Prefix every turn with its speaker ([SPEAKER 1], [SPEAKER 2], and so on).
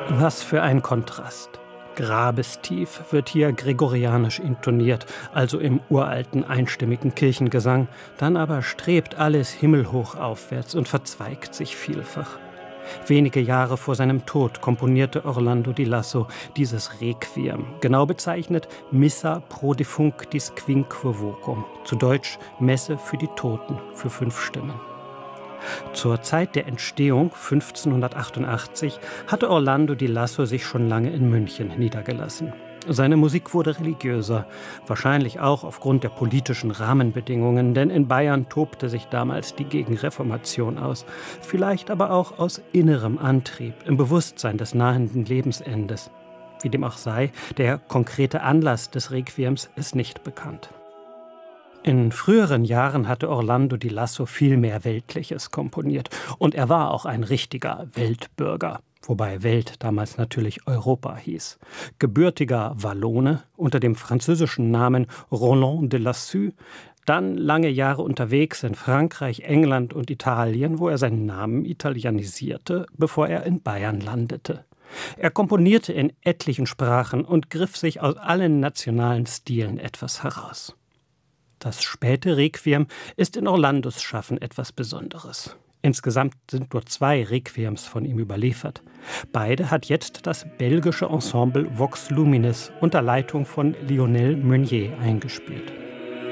[SPEAKER 1] Was für ein Kontrast. Grabestief wird hier gregorianisch intoniert, also im uralten einstimmigen Kirchengesang, dann aber strebt alles himmelhoch aufwärts und verzweigt sich vielfach. Wenige Jahre vor seinem Tod komponierte Orlando di Lasso dieses Requiem, genau bezeichnet Missa pro defunctis quinque vocum, zu Deutsch Messe für die Toten, für 5 Stimmen. Zur Zeit der Entstehung 1588 hatte Orlando di Lasso sich schon lange in München niedergelassen. Seine Musik wurde religiöser, wahrscheinlich auch aufgrund der politischen Rahmenbedingungen, denn in Bayern tobte sich damals die Gegenreformation aus, vielleicht aber auch aus innerem Antrieb, im Bewusstsein des nahenden Lebensendes. Wie dem auch sei, der konkrete Anlass des Requiems ist nicht bekannt. In früheren Jahren hatte Orlando di Lasso viel mehr Weltliches komponiert und er war auch ein richtiger Weltbürger. Wobei Welt damals natürlich Europa hieß. Gebürtiger Wallone unter dem französischen Namen Roland de Lassus, dann lange Jahre unterwegs in Frankreich, England und Italien, wo er seinen Namen italienisierte, bevor er in Bayern landete. Er komponierte in etlichen Sprachen und griff sich aus allen nationalen Stilen etwas heraus. Das späte Requiem ist in Orlandos Schaffen etwas Besonderes. Insgesamt sind nur 2 Requiems von ihm überliefert. Beide hat jetzt das belgische Ensemble Vox Luminis unter Leitung von Lionel Meunier eingespielt.